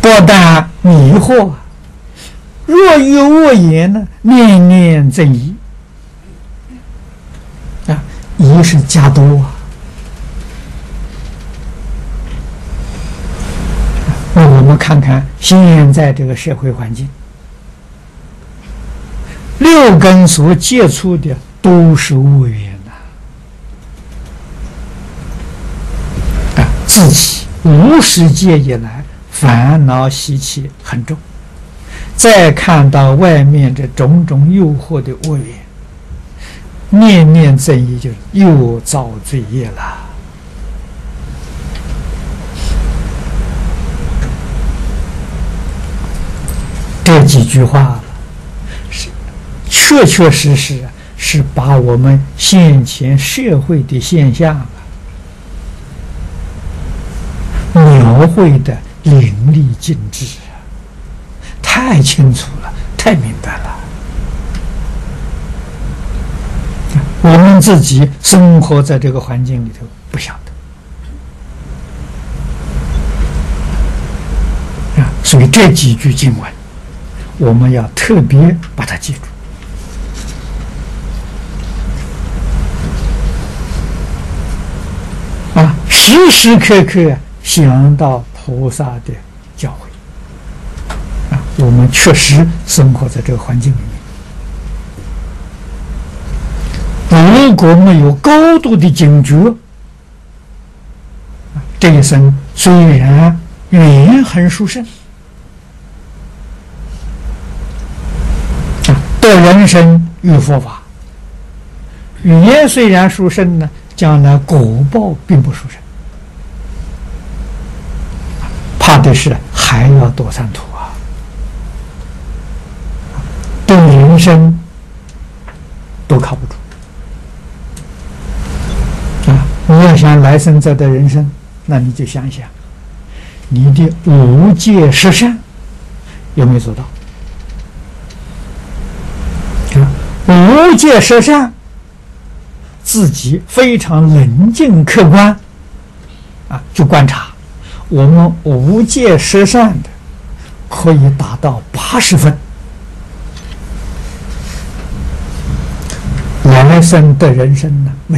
不但迷惑，若有恶言呢，念念增益啊，益是加多啊。那我们看看现在这个社会环境，六根所接触的都是恶缘呐，啊，自己无始界以来烦恼习气很重，再看到外面这种种诱惑的恶缘，念念增益，就是又造罪业了。这几句话是确确实实是把我们现前社会的现象描绘的淋漓尽致，太清楚了，太明白了。我们自己生活在这个环境里头，不晓得啊，所以这几句经文我们要特别把它记住啊，时时刻刻想到菩萨的教诲啊，我们确实生活在这个环境里面。如果没有高度的警觉，这一生虽然缘很殊胜，得人生遇佛法，缘虽然殊胜呢，将来果报并不殊胜，怕的是还要堕三途啊！对人生都靠不住啊！你要想来生再得人生，那你就想想，你的无戒十善有没有做到？无戒十善，自己非常冷静客观啊，去观察，我们无戒十善的可以达到80分，来生的人生呢？